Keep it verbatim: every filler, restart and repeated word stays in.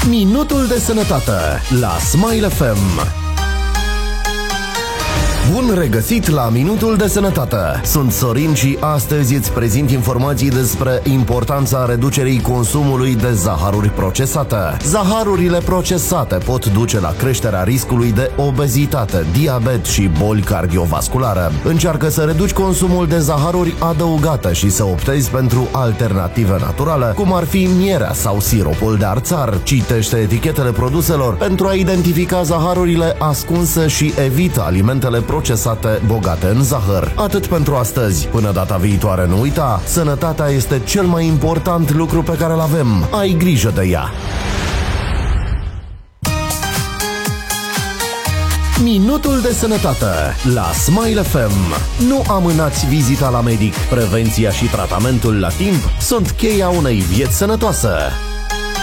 Minutul de sănătate la Smile F M. Bun regăsit la Minutul de Sănătate! Sunt Sorin și astăzi îți prezint informații despre importanța reducerii consumului de zahăruri procesate. Zaharurile procesate pot duce la creșterea riscului de obezitate, diabet și boli cardiovasculare. Încearcă să reduci consumul de zaharuri adăugate și să optezi pentru alternative naturale, cum ar fi mierea sau siropul de arțar. Citește etichetele produselor pentru a identifica zaharurile ascunse și evită alimentele procesate bogate în zahăr. Atât pentru astăzi. Până data viitoare, nu uita, sănătatea este cel mai important lucru pe care îl avem. Ai grijă de ea. Minutul de sănătate la Smile F M. Nu amânați vizita la medic. Prevenția și tratamentul la timp sunt cheia unei vieți sănătoase.